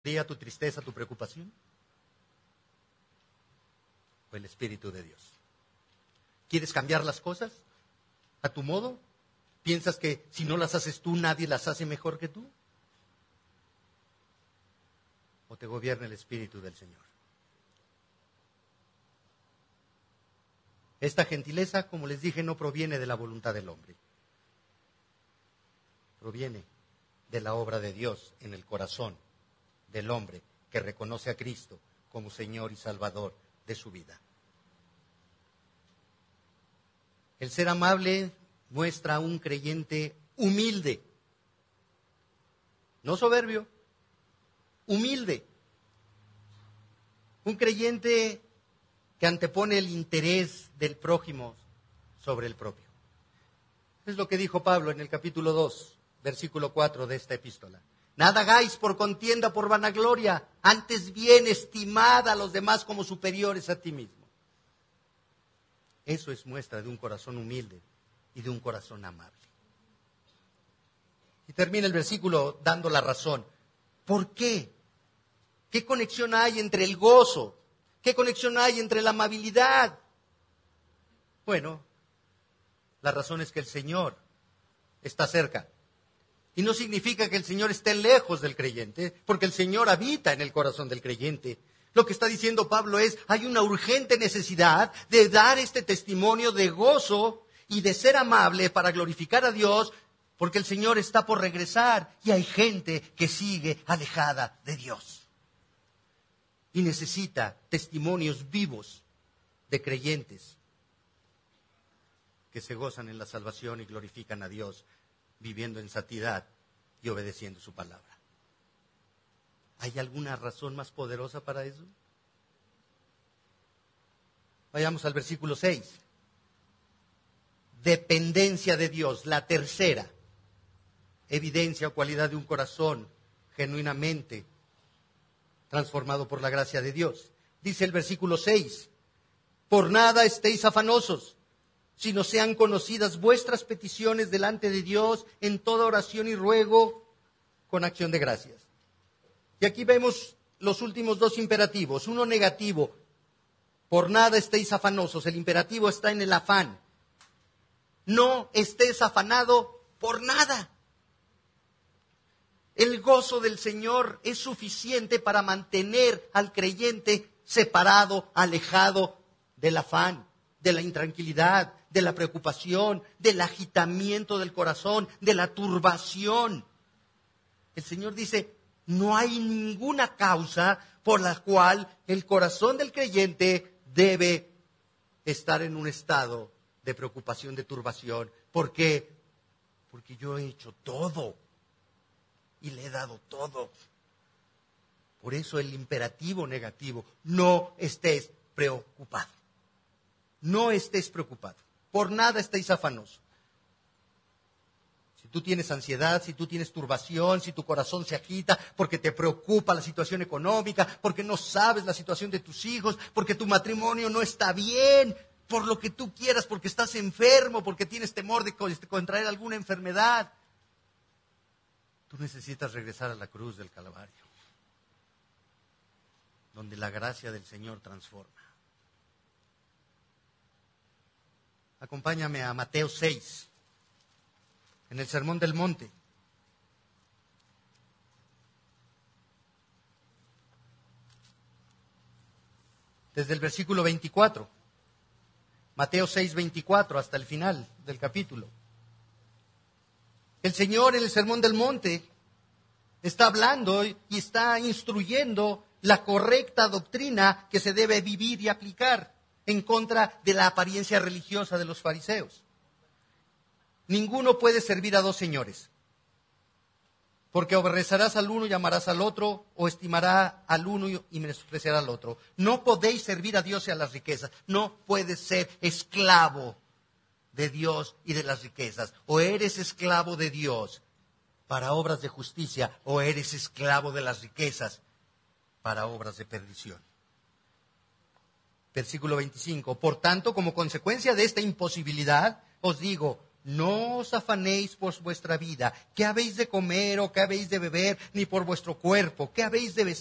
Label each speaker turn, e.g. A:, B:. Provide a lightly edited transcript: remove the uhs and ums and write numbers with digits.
A: tu tristeza, tu preocupación? ¿O el Espíritu de Dios? ¿Quieres cambiar las cosas a tu modo? ¿Piensas que si no las haces tú, nadie las hace mejor que tú? ¿O te gobierna el Espíritu del Señor? Esta gentileza, como les dije, no proviene de la voluntad del hombre. Proviene de la obra de Dios en el corazón del hombre que reconoce a Cristo como Señor y Salvador de su vida. El ser amable muestra a un creyente humilde, no soberbio, humilde. Un creyente que antepone el interés del prójimo sobre el propio. Es lo que dijo Pablo en el capítulo 2, versículo 4 de esta epístola. Nada hagáis por contienda, por vanagloria, antes bien estimad a los demás como superiores a ti mismo. Eso es muestra de un corazón humilde y de un corazón amable. Y termina el versículo dando la razón. ¿Por qué? ¿Qué conexión hay entre el gozo? ¿Qué conexión hay entre la amabilidad? Bueno, la razón es que el Señor está cerca. Y no significa que el Señor esté lejos del creyente, porque el Señor habita en el corazón del creyente. Lo que está diciendo Pablo es, hay una urgente necesidad de dar este testimonio de gozo y de ser amable para glorificar a Dios, porque el Señor está por regresar y hay gente que sigue alejada de Dios. Y necesita testimonios vivos de creyentes que se gozan en la salvación y glorifican a Dios, viviendo en santidad y obedeciendo su palabra. ¿Hay alguna razón más poderosa para eso? Vayamos al versículo 6. Dependencia de Dios, la tercera evidencia o cualidad de un corazón genuinamente transformado por la gracia de Dios. Dice el versículo 6, por nada estéis afanosos, sino sean conocidas vuestras peticiones delante de Dios en toda oración y ruego con acción de gracias. Y aquí vemos los últimos dos imperativos. Uno negativo, por nada estéis afanosos. El imperativo está en el afán. No estés afanado por nada. El gozo del Señor es suficiente para mantener al creyente separado, alejado del afán, de la intranquilidad, de la preocupación, del agitamiento del corazón, de la turbación. El Señor dice, no hay ninguna causa por la cual el corazón del creyente debe estar en un estado de preocupación, de turbación. ¿Por qué? Porque yo he hecho todo y le he dado todo. Por eso el imperativo negativo, no estés preocupado. No estés preocupado. Por nada estéis afanosos. Si tú tienes ansiedad, si tú tienes turbación, si tu corazón se agita porque te preocupa la situación económica, porque no sabes la situación de tus hijos, porque tu matrimonio no está bien, por lo que tú quieras, porque estás enfermo, porque tienes temor de contraer alguna enfermedad, tú necesitas regresar a la cruz del Calvario, donde la gracia del Señor transforma. Acompáñame a Mateo 6, en el Sermón del Monte. Desde el versículo 24. Mateo 6, 24 hasta el final del capítulo. El Señor en el Sermón del Monte está hablando y está instruyendo la correcta doctrina que se debe vivir y aplicar en contra de la apariencia religiosa de los fariseos. Ninguno puede servir a dos señores, porque aborrecerás al uno y amarás al otro, o estimará al uno y menospreciará al otro. No podéis servir a Dios y a las riquezas. No puedes ser esclavo de Dios y de las riquezas. O eres esclavo de Dios para obras de justicia, o eres esclavo de las riquezas para obras de perdición. Versículo 25. Por tanto, como consecuencia de esta imposibilidad, os digo, no os afanéis por vuestra vida, qué habéis de comer o qué habéis de beber, ni por vuestro cuerpo, qué habéis de vestir.